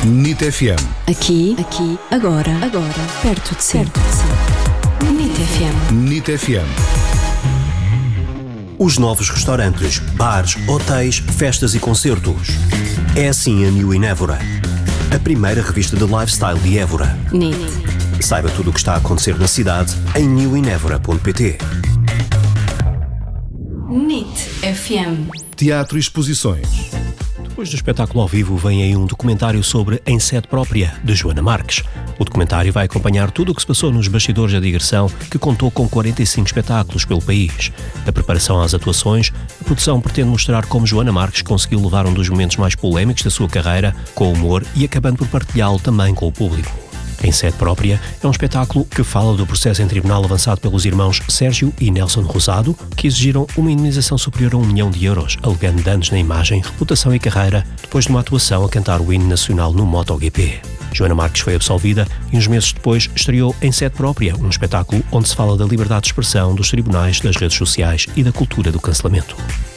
NIT FM. Aqui, agora, perto de si. NIT FM. NIT FM. Os novos restaurantes, bares, hotéis, festas e concertos. É assim a New in Évora. A primeira revista de lifestyle de Évora. NIT. Saiba tudo o que está a acontecer na cidade em newinevora.pt. NIT FM. Teatro e exposições. Depois do espetáculo ao vivo vem aí um documentário sobre Em Sede Própria, de Joana Marques. O documentário vai acompanhar tudo o que se passou nos bastidores da digressão, que contou com 45 espetáculos pelo país. Da preparação às atuações, a produção pretende mostrar como Joana Marques conseguiu levar um dos momentos mais polémicos da sua carreira com humor e acabando por partilhá-lo também com o público. Em Sede Própria é um espetáculo que fala do processo em tribunal avançado pelos irmãos Sérgio e Nelson Rosado, que exigiram uma indemnização superior a 1 milhão de euros, alegando danos na imagem, reputação e carreira, depois de uma atuação a cantar o hino nacional no MotoGP. Joana Marques foi absolvida e uns meses depois estreou Em Sede Própria, um espetáculo onde se fala da liberdade de expressão, dos tribunais, das redes sociais e da cultura do cancelamento.